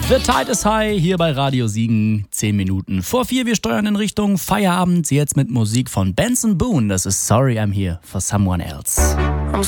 The Tide is High hier bei Radio Siegen. 10 Minuten vor 4. Wir steuern in Richtung Feierabend. Jetzt mit Musik von Benson Boone. Das ist Sorry I'm Here for Someone Else.